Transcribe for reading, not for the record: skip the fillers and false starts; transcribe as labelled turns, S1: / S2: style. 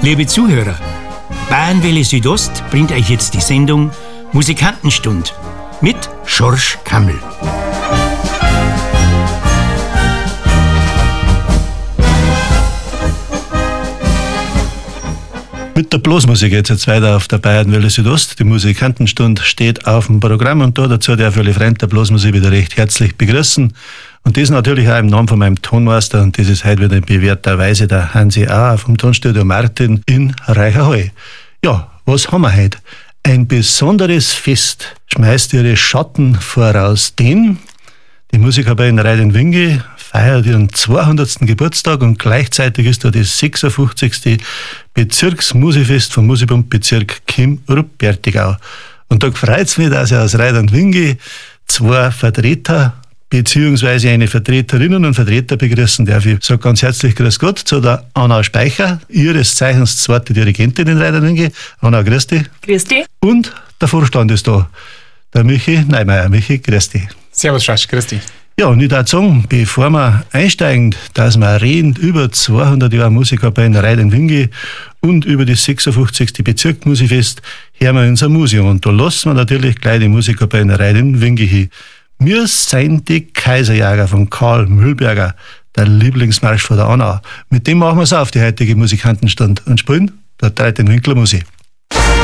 S1: Liebe Zuhörer, Bayernwelle Südost bringt euch jetzt die Sendung Musikantenstund mit Schorsch Kammel.
S2: Mit der Blasmusik geht es jetzt weiter auf der Bayernwelle Südost. Die Musikantenstund steht auf dem Programm und dazu darf ich alle Freunde der Blasmusik wieder recht herzlich begrüßen. Und das natürlich auch im Namen von meinem Tonmeister, und das ist heute wieder in bewährter Weise der Hansi A. vom Tonstudio Martin in Reicherhall. Ja, was haben wir heute? Ein besonderes Fest schmeißt ihre Schatten voraus, denn die Musikerband Reiding-Wingi feiert ihren 200. Geburtstag und gleichzeitig ist da das 56. Bezirksmusikfest vom Musikbund-Bezirk Chim-Rupertigau. Und da freut es mich, dass ich aus Reiding-Wingi zwei Vertreter beziehungsweise eine Vertreterinnen und Vertreter begrüßen darf. Ich sage ganz herzlich Grüß Gott zu der Anna Speicher, ihres Zeichens zweite Dirigentin in Reiding-Wingi. Anna, grüß dich.
S3: Grüß dich.
S2: Und der Vorstand ist da, der Michi Neimeier. Michi, grüß dich.
S4: Servus, Schorsch, grüß dich.
S2: Ja, und ich würde sagen, bevor wir einsteigen, dass wir reden über 200 Jahre Musikerband Reiding-Wingi und über das 56. Bezirksmusikfest, hören wir unser Museum. Und da lassen wir natürlich gleich die Musikerband Reiding-Wingi hin. Wir sind die Kaiserjäger von Karl Mühlberger, der Lieblingsmarsch von der Anna. Mit dem machen wir es auf, die heutige Musikantenstund, und spielen der Reiding-Winkler Musik.